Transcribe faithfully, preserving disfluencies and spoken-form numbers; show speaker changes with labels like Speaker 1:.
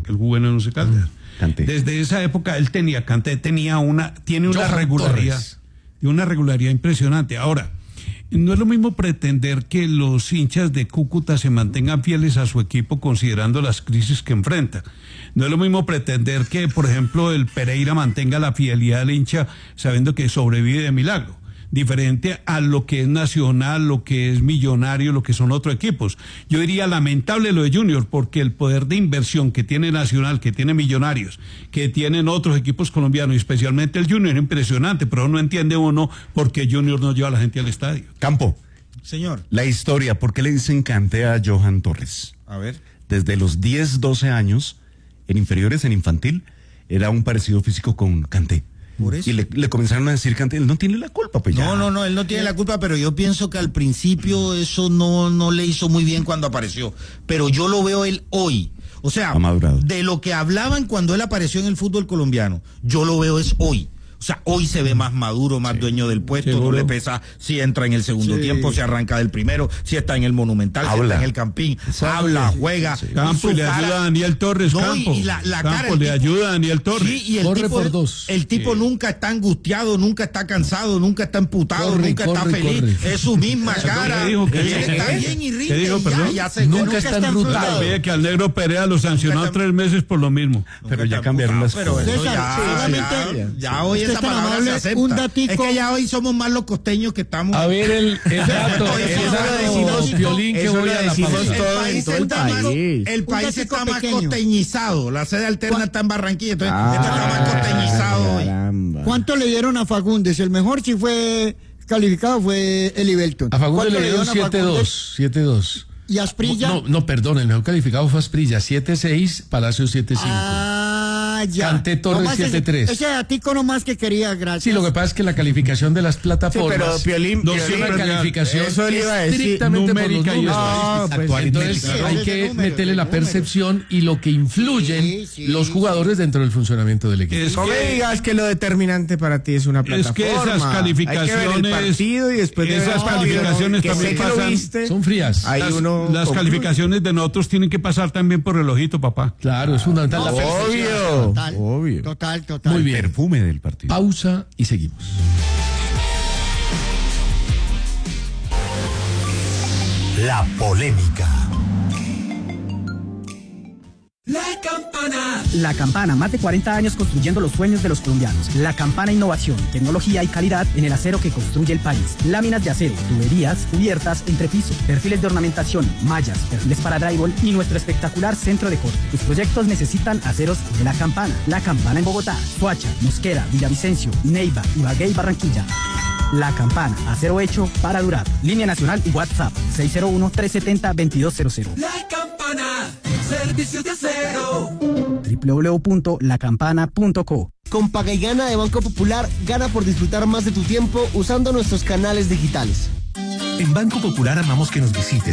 Speaker 1: porque él jugó en el Once Caldas.
Speaker 2: Kanté.
Speaker 1: Desde esa época él tenía, Kanté tenía una, tiene una
Speaker 3: Johan
Speaker 1: regularidad,
Speaker 3: Torres.
Speaker 1: y una regularidad impresionante. Ahora, no es lo mismo pretender que los hinchas de Cúcuta se mantengan fieles a su equipo considerando las crisis que enfrenta. No es lo mismo pretender que, por ejemplo, el Pereira mantenga la fidelidad del hincha sabiendo que sobrevive de milagro. Diferente a lo que es Nacional, lo que es Millonario, lo que son otros equipos. Yo diría lamentable lo de Junior, porque el poder de inversión que tiene Nacional, que tiene Millonarios, que tienen otros equipos colombianos, y especialmente el Junior, es impresionante, pero no entiende uno por qué Junior no lleva a la gente al estadio.
Speaker 2: Campo,
Speaker 4: Señor,
Speaker 2: la historia, ¿por qué le dicen Kanté a Johan Torres?
Speaker 4: a ver.
Speaker 2: Desde los diez, doce años, en inferiores, en infantil, era un parecido físico con Kanté.
Speaker 4: Por eso.
Speaker 2: Y le, le comenzaron a decir Kanté, él no tiene la culpa, pues ya.
Speaker 4: No, no, no, él no tiene la culpa, pero yo pienso que al principio eso no, no le hizo muy bien cuando apareció. Pero yo lo veo él hoy. O sea,
Speaker 2: Ha madurado.
Speaker 4: de lo que hablaban cuando él apareció en el fútbol colombiano, yo lo veo es hoy. O sea, hoy se ve más maduro, más dueño del puesto, no
Speaker 1: Seguro.
Speaker 4: le pesa si entra en el segundo
Speaker 1: Sí.
Speaker 4: tiempo, si arranca del primero, si está en el Monumental, si
Speaker 2: Habla.
Speaker 4: está en el Campín, habla, juega. y
Speaker 1: Campo,
Speaker 4: su
Speaker 1: le
Speaker 4: cara-
Speaker 1: ayuda a Daniel Torres,
Speaker 4: No,
Speaker 1: Campo.
Speaker 4: y la, la
Speaker 1: Campo,
Speaker 4: cara, el
Speaker 1: le
Speaker 4: tipo-
Speaker 1: ayuda a Daniel Torres.
Speaker 4: Sí, y el
Speaker 3: Corre
Speaker 4: tipo,
Speaker 3: por dos.
Speaker 4: el tipo
Speaker 1: Sí.
Speaker 4: nunca está angustiado, nunca está cansado, nunca está emputado,
Speaker 3: Corre,
Speaker 4: nunca está
Speaker 3: corre,
Speaker 4: feliz.
Speaker 3: corre.
Speaker 4: Es su misma cara.
Speaker 1: ¿Qué dijo? ¿Qué
Speaker 4: Él
Speaker 1: dijo?
Speaker 4: está
Speaker 1: ¿Qué?
Speaker 4: bien y rinde.
Speaker 1: ¿Qué dijo,
Speaker 4: y ya,
Speaker 1: perdón?
Speaker 4: ya se-
Speaker 3: Nunca está enrutado.
Speaker 1: Oye, que al negro Perea lo sancionó
Speaker 4: Nunca está-
Speaker 1: tres meses por lo mismo.
Speaker 2: Pero
Speaker 4: Nunca
Speaker 2: ya
Speaker 4: está
Speaker 2: cambiaron las
Speaker 4: emputado, pero
Speaker 2: cosas.
Speaker 4: eso
Speaker 5: César,
Speaker 4: ya,
Speaker 5: solamente-
Speaker 4: ya, ya hoy
Speaker 5: usted
Speaker 4: esa
Speaker 5: es tan
Speaker 4: palabra
Speaker 5: amable,
Speaker 4: se acepta.
Speaker 5: un datico-
Speaker 4: Es que ya hoy somos más los costeños que estamos.
Speaker 3: A ver el, el dato,
Speaker 4: Eso
Speaker 3: el
Speaker 4: lo
Speaker 3: dato,
Speaker 4: decimos-
Speaker 3: Piolín, que
Speaker 6: eso
Speaker 3: voy
Speaker 6: lo
Speaker 3: a la
Speaker 6: decimos
Speaker 3: pausa.
Speaker 4: el
Speaker 6: todo
Speaker 4: país
Speaker 6: en todo el
Speaker 4: está más,
Speaker 6: país.
Speaker 4: el
Speaker 5: Un
Speaker 4: país
Speaker 5: datico
Speaker 4: está más
Speaker 5: pequeño.
Speaker 4: costeñizado. La sede alterna está en Barranquilla, entonces
Speaker 6: Ah,
Speaker 4: esto está más costeñizado hoy.
Speaker 6: caramba.
Speaker 5: ¿Cuánto le dieron a Fagundes? El mejor si fue calificado fue Eli Belton.
Speaker 3: A Fagundes
Speaker 5: ¿Cuánto
Speaker 3: le dieron
Speaker 5: a
Speaker 3: siete
Speaker 5: Fagundes?
Speaker 3: dos, siete dos.
Speaker 5: ¿Y Asprilla?
Speaker 3: No, no, perdón, el mejor calificado fue Asprilla, siete seis, Palacio siete cinco.
Speaker 5: Ah, ya.
Speaker 3: Kanté Torres
Speaker 5: Nomás ese-
Speaker 3: siete tres.
Speaker 5: Ese datico nomás que quería, gracias.
Speaker 3: Sí, lo que pasa es que la calificación de las
Speaker 6: Sí,
Speaker 3: plataformas
Speaker 6: pero Piolín,
Speaker 1: No,
Speaker 3: es
Speaker 1: sí,
Speaker 3: una
Speaker 1: pero ya,
Speaker 3: calificación
Speaker 6: eso le iba a decir,
Speaker 3: estrictamente por los
Speaker 1: numérica y
Speaker 3: números.
Speaker 6: estadística. No, pues,
Speaker 3: Entonces
Speaker 5: sí,
Speaker 3: hay
Speaker 5: es de
Speaker 3: que
Speaker 5: números,
Speaker 3: meterle
Speaker 5: de
Speaker 3: la
Speaker 5: números.
Speaker 3: percepción y lo que influyen
Speaker 5: Sí, sí,
Speaker 3: los
Speaker 5: sí.
Speaker 3: jugadores dentro del funcionamiento del equipo.
Speaker 1: Es
Speaker 6: no me
Speaker 1: que-
Speaker 6: digas que lo determinante para ti es una
Speaker 1: Es
Speaker 6: plataforma.
Speaker 1: que esas
Speaker 6: Hay que ver el
Speaker 1: calificaciones,
Speaker 6: partido y después de ver
Speaker 1: esas
Speaker 6: el partido,
Speaker 1: calificaciones
Speaker 6: que
Speaker 1: también
Speaker 6: sé que lo
Speaker 1: pasan-
Speaker 6: viste,
Speaker 3: Son frías.
Speaker 6: ahí
Speaker 1: las,
Speaker 6: uno
Speaker 1: las
Speaker 6: concluye.
Speaker 1: calificaciones de nosotros tienen que pasar también por relojito, papá.
Speaker 3: Claro, es fundamental la percepción.
Speaker 6: Obvio,
Speaker 5: Total,
Speaker 6: obvio.
Speaker 5: total, total.
Speaker 3: Muy bien.
Speaker 2: Perfume del partido.
Speaker 3: Pausa y seguimos.
Speaker 7: La polémica.
Speaker 8: La Campana.
Speaker 9: La Campana, más de cuarenta años construyendo los sueños de los colombianos. La Campana, innovación, tecnología y calidad en el acero que construye el país. Láminas de acero, tuberías, cubiertas, entrepiso, perfiles de ornamentación, mallas, perfiles para drywall y nuestro espectacular centro de corte. Tus proyectos necesitan aceros de La Campana. La Campana en Bogotá, Soacha, Mosquera, Villavicencio, Neiva, Ibagué y Barranquilla. La Campana, acero hecho para durar. Línea nacional y WhatsApp seis cero uno, tres siete cero, dos dos cero cero.
Speaker 8: La Campana. Servicios de acero.
Speaker 9: doble u doble u doble u punto la campana punto co.
Speaker 10: Con Paga y Gana de Banco Popular, gana por disfrutar más de tu tiempo usando nuestros canales digitales.
Speaker 7: En Banco Popular amamos que nos visites